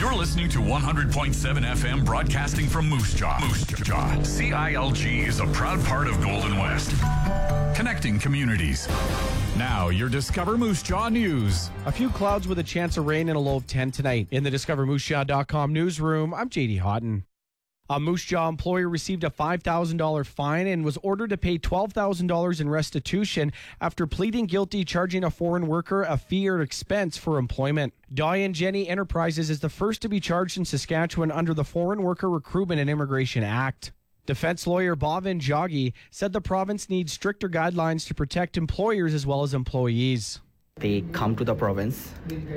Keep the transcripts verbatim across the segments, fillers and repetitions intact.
You're listening to one hundred point seven F M, broadcasting from Moose Jaw. Moose Jaw. C I L G is a proud part of Golden West. Connecting communities. Now, your Discover Moose Jaw news. A few clouds with a chance of rain and a low of ten tonight. In the discover moose jaw dot com newsroom, I'm J D Houghton. A Moose Jaw employer received a five thousand dollars fine and was ordered to pay twelve thousand dollars in restitution after pleading guilty, charging a foreign worker a fee or expense for employment. Diane Jenny Enterprises is the first to be charged in Saskatchewan under the Foreign Worker Recruitment and Immigration Act. Defense lawyer Bhavin Jaggi said the province needs stricter guidelines to protect employers as well as employees. They come to the province,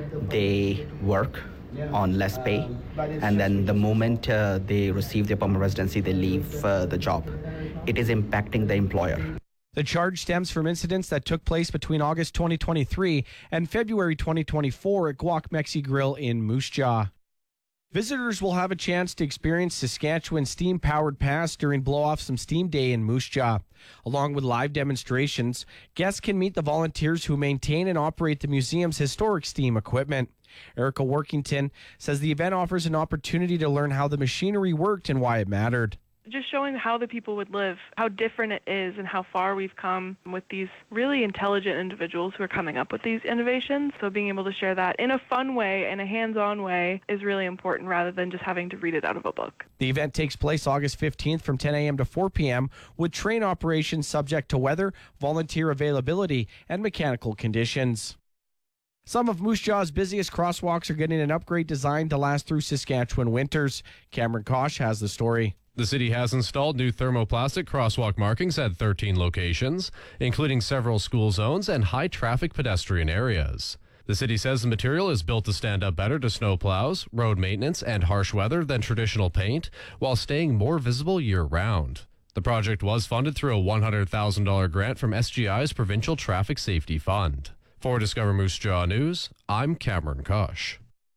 they work on less pay, and then the moment uh, they receive their permanent residency, they leave uh, the job. It is impacting the employer. The charge stems from incidents that took place between August twenty twenty-three and February twenty twenty-four at Guac Mexi Grill in Moose Jaw. Visitors will have a chance to experience Saskatchewan steam-powered pass during Blow-Off Some Steam Day in Moose Jaw. Along with live demonstrations, guests can meet the volunteers who maintain and operate the museum's historic steam equipment. Erica Workington says the event offers an opportunity to learn how the machinery worked and why it mattered. Just showing how the people would live, how different it is, and how far we've come with these really intelligent individuals who are coming up with these innovations. So being able to share that in a fun way and a hands-on way is really important rather than just having to read it out of a book. The event takes place August fifteenth from ten a.m. to four p.m. with train operations subject to weather, volunteer availability, and mechanical conditions. Some of Moose Jaw's busiest crosswalks are getting an upgrade designed to last through Saskatchewan winters. Cameron Kosh has the story. The city has installed new thermoplastic crosswalk markings at thirteen locations, including several school zones and high-traffic pedestrian areas. The city says the material is built to stand up better to snowplows, road maintenance, and harsh weather than traditional paint, while staying more visible year-round. The project was funded through a one hundred thousand dollars grant from S G I's Provincial Traffic Safety Fund. For Discover Moose Jaw News, I'm Cameron Kosh.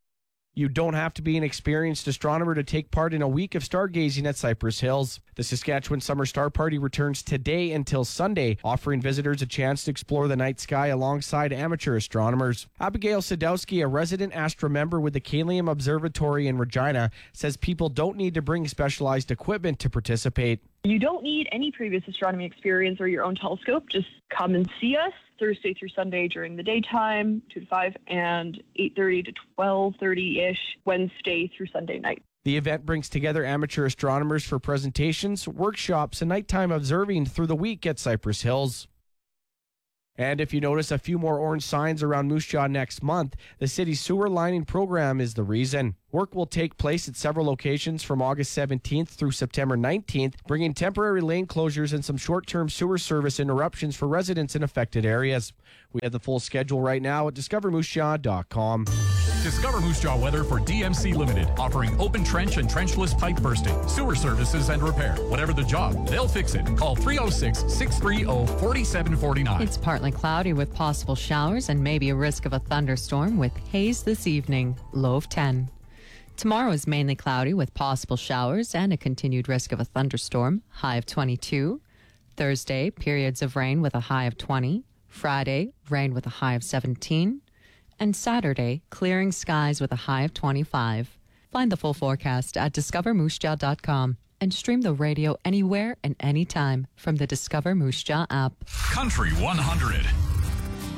You don't have to be an experienced astronomer to take part in a week of stargazing at Cypress Hills. The Saskatchewan Summer Star Party returns today until Sunday, offering visitors a chance to explore the night sky alongside amateur astronomers. Abigail Sadowski, a resident astromember with the Kalium Observatory in Regina, says people don't need to bring specialized equipment to participate. You don't need any previous astronomy experience or your own telescope. Just come and see us Thursday through Sunday during the daytime, two to five, and eight thirty to twelve thirty-ish Wednesday through Sunday night. The event brings together amateur astronomers for presentations, workshops, and nighttime observing through the week at Cypress Hills. And if you notice a few more orange signs around Moose Jaw next month, the city's sewer lining program is the reason. Work will take place at several locations from August seventeenth through September nineteenth, bringing temporary lane closures and some short-term sewer service interruptions for residents in affected areas. We have the full schedule right now at discover moose jaw dot com. Discover Moose Jaw weather for D M C Limited, offering open trench and trenchless pipe bursting, sewer services and repair. Whatever the job, they'll fix it. Call three oh six, six three oh, four seven four nine. It's partly cloudy with possible showers and maybe a risk of a thunderstorm with haze this evening, low of ten. Tomorrow is mainly cloudy with possible showers and a continued risk of a thunderstorm, high of twenty-two. Thursday, periods of rain with a high of twenty. Friday, rain with a high of seventeen. And Saturday, clearing skies with a high of twenty-five. Find the full forecast at discover moose jaw dot com and stream the radio anywhere and anytime from the Discover Moose Jaw app. Country one hundred.